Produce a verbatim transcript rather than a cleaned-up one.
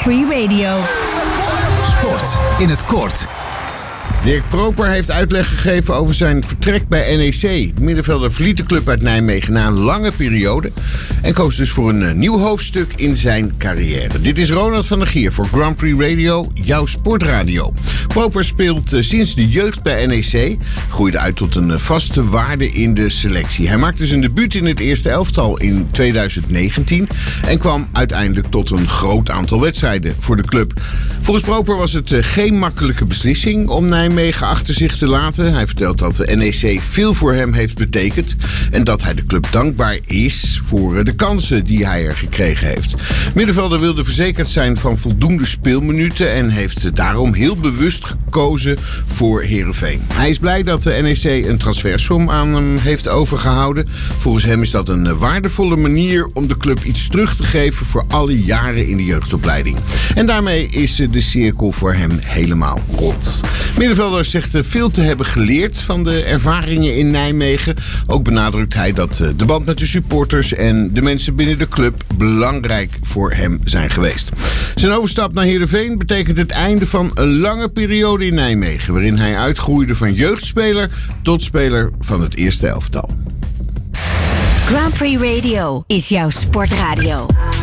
Prix Radio. Sport in het kort. Dirk Proper heeft uitleg gegeven over zijn vertrek bij N E C. De middenvelder verliet de club uit Nijmegen na een lange periode en koos dus voor een nieuw hoofdstuk in zijn carrière. Dit is Ronald van der Gier voor Grand Prix Radio, jouw sportradio. Proper speelt sinds de jeugd bij N E C, groeide uit tot een vaste waarde in de selectie. Hij maakte zijn debuut in het eerste elftal in tweeduizend negentien en kwam uiteindelijk tot een groot aantal wedstrijden voor de club. Volgens Proper was het geen makkelijke beslissing om Nijmegen achter zich te laten. Hij vertelt dat de N E C veel voor hem heeft betekend en dat hij de club dankbaar is voor de kansen die hij er gekregen heeft. Middenvelder wilde verzekerd zijn van voldoende speelminuten en heeft daarom heel bewust gekozen voor Heerenveen. Hij is blij dat de N E C een transfersom aan hem heeft overgehouden. Volgens hem is dat een waardevolle manier om de club iets terug te geven voor alle jaren in de jeugdopleiding. En daarmee is de cirkel voor hem helemaal rond. Middenvelder zegt veel te hebben geleerd van de ervaringen in Nijmegen. Ook benadrukt hij dat de band met de supporters en de mensen binnen de club belangrijk voor hem zijn geweest. Zijn overstap naar Heerenveen betekent het einde van een lange periode in Nijmegen, waarin hij uitgroeide van jeugdspeler tot speler van het eerste elftal. Grand Prix Radio is jouw sportradio.